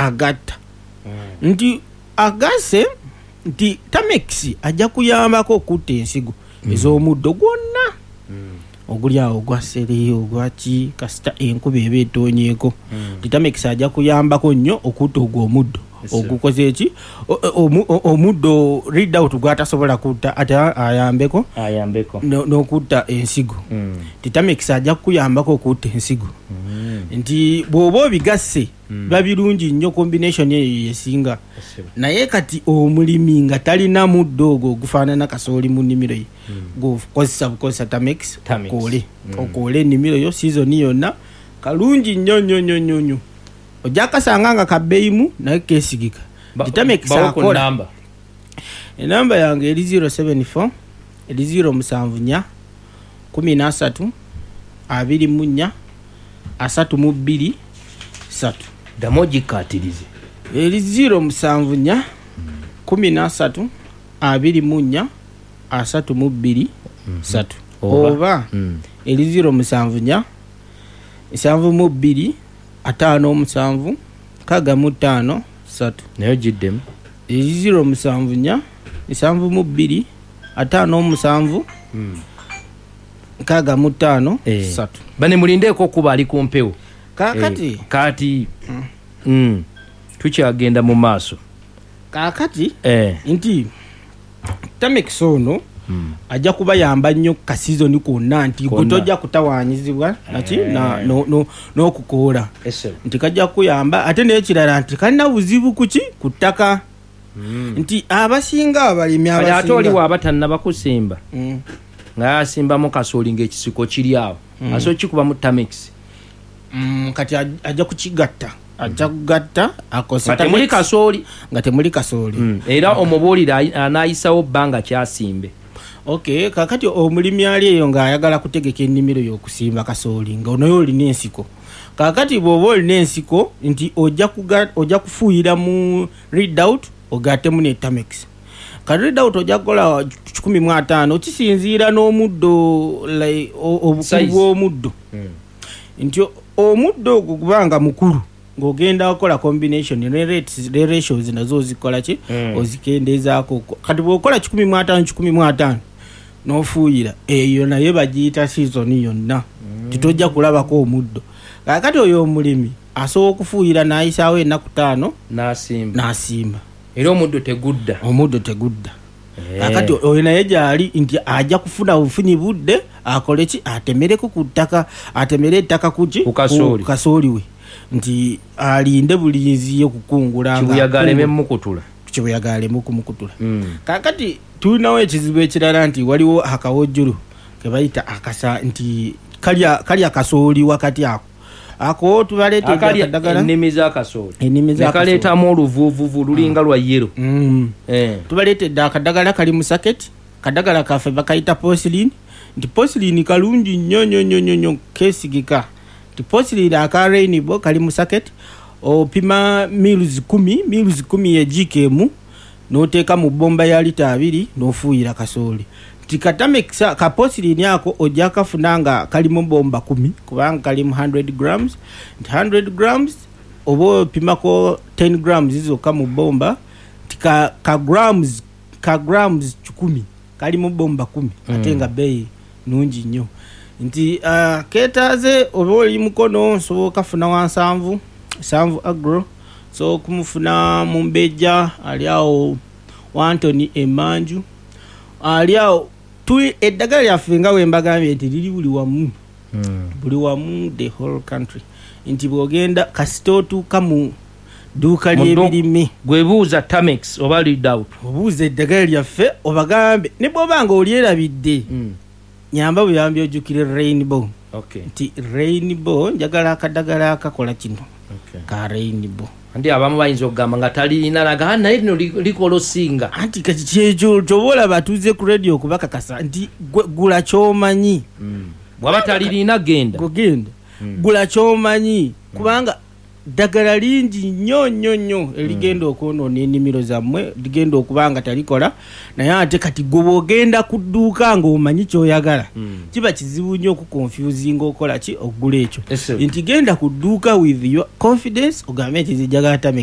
agatta nti agase nti Tamex ajja kuyambako okutta ensigo ez'omuddo gwonna oguli awo gwaseri ogwaki kasita enkuba eba etonyeeko nti Tamex ajja kuyambako nnyo okutta ogwo omuddo okukoze eki omuddo read out gwatasobola kutta ate ayambeko n'okutta ensigo nti Tamex ajja kuyambako okutta ensigo nti bw'oba obigasse babirungi nnyo combination eyo yesinga naye kati omulimi nga talina muddo ogwo gufaanana kasooli mu nnimiro ye gukozesa Tamex okoole ennimiro yo season yonna kalungi nnyo ojja kasanga nga kabbeeyimu naye keesigika Tamex akola enamba yange eri 074 eri 074 13 24 32 3 damogikatirize eri 074 13 24 32 3 oba eri 074 72 57 55 3 nayo jiddemu eri 074 72 57 55 3 bane mulindeeko kuba ali ku mpewo kati tukyagenda mu maaso kakati nti Tamex ono ajja kubayamba nnyo ka season konna nti gotojja kutawaanyizibwa naki n'okukoola nti kajja kuyamba ate n'ekirala nti kalina buzibu kuki ku ttaka nti abasinga abalimi abasinga ate oliwo abatannaba kusimba nga yasimbamu kasooli ng'ekisiko kiri awo aso kikuba mu Tamex kati ajja kukigatta ajja kugatta akosa nga temuli kasooli era omubuulira anaayisawo bbanga kyasimbe kakati omulimi ali eyo ng'ayagala kutegeka ennimiro y'okusimba kasooli nga onayo olina ensiko kakati bw'oba olina ensiko nti ojja kufuuyira mu read out ogattemu ne Tamex kati read out ojja kukola 15 kisinziira n'omuddo obukulu bw'omuddo nti omuddo ogwo kubanga mukulu ng'ogenda okola combination ne ratios nazo ozikola ki ozikendeezaako kati bw'okola 15 n'ofuuyira eyo naye bagiyita season yonna titojja kulabako omuddo kakati oyo omulimi asobola okufuuyira n'ayisaawo ennaku 5 n'asimba era omuddo tegudda kakati oyo naye gyali nti ajja kufuna bufunyi budde akole ki atemereko ku ttaka atemere ettaka ku kasooli we nti alinde bulinzi okukungula kibuyagalemu kumukutula kakati tulinawo ekizibu ekirala nti waliwo akawojjolo ke bayita akasa nti kalya kasooli wakati ako tubaleetedde akadagala ennimi z'akasooli nekaleetamu oluvuuvuvu lulinga lwa yero tubaleetedde akadagala kali mu saketi kadagala kaffe bakayita porcelain nti porcelain kalungi nnyo keesigika nti porcelain aka Rainbow kali mu saketi opima mils 10 yegikemu n'oteeka mu bbomba ya lita 2 n'ofuuyira kasooli nti Tamex ka porcelain ako ojja kafuna nga kalimu bomba 10 kubanga kalimu 100 grams nti 100 grams oba opimako 10 grams zizokka mu bomba nti ka grams 10 kalimu bomba 10 ate nga beeyi nungi nnyo nti keetaaze oba oli mukono nsobola kafuna wa 7 agro so kumufuna mu mbejja ali awo Anthony Emanju ali awo tuli eddagala lyaffe nga wembagambye nti liri buli wamu the whole country nti bw'ogenda kasita otuuka mu dduuka ly'ebirime gwebuuza Tamex oba read out obuuza eddagala lyaffe obagambe ne bw'oba nga olyerabidde nyamba buyambi ojjukire Rainbow nti Rainbow njagala akadagala akakola kino ka Rainbow andi abamu bayinza okugamba nga talina naga naye lino likola osinga anti kati kyekyo kyobola batuuze ku radio okubakakasa nti gula kyomanyi bwaba talina genda gula kyomanyi kubanga ddagala lingi nnyo erigenda okwonoona ennimiro zammwe ligenda okubanga talikola naye ate kati gwe bw'ogenda ku dduuka ng'omanyi ky'oyagala kiba kizibu nnyo okukonfusinga okola ki okugula ekyo nti genda ku dduuka with your confidence ogambe nti zijagala Tamex